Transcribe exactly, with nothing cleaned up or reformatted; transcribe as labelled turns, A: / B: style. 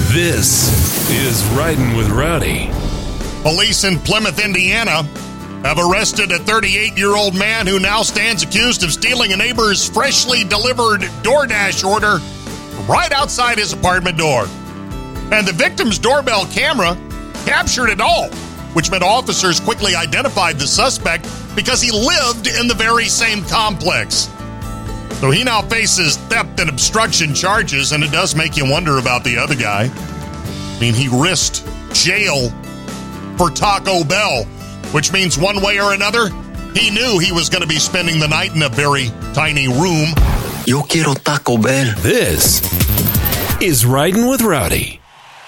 A: This is Riding with Rowdy.
B: Police in Plymouth, Indiana, have arrested a thirty-eight-year-old man who now stands accused of stealing a neighbor's freshly delivered DoorDash order right outside his apartment door. And the victim's doorbell camera captured it all, which meant officers quickly identified the suspect because he lived in the very same complex. So he now faces theft and obstruction charges, and it does make you wonder about the other guy. I mean, he risked jail for Taco Bell, which means one way or another, he knew he was going to be spending the night in a very tiny room.
A: Yo quiero Taco Bell. This is Riding with Rowdy.